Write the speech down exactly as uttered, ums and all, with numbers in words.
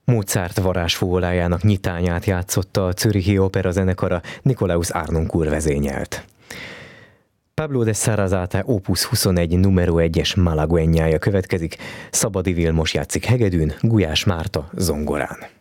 Mozart varázsfólájának nyitányát játszotta a Zürichi Opera zenekara, Nikolaus Arnoncourt vezényelt. Pablo de Sarasate Opus huszonegy numero egyes Malagueñája következik, Szabadi Vilmos játszik hegedűn, Gulyás Márta zongorán.